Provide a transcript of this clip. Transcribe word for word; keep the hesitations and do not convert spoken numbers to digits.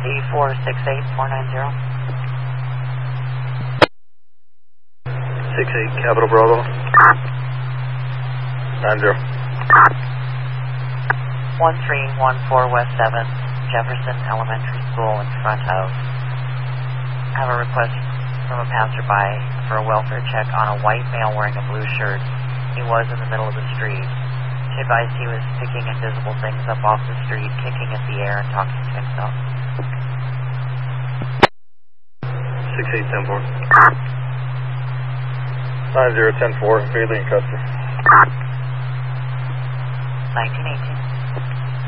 four six eight four nine zero. six eight, Capital Bravo. nine zero. one three one four West seventh, Jefferson Elementary School in front of. I have a request from a passerby for a welfare check on a white male wearing a blue shirt. He was in the middle of the street. She advised he was picking invisible things up off the street, kicking at the air and talking to himself. six eight ten four. nine zero ten four, Bailey and Custer. nineteen eighteen.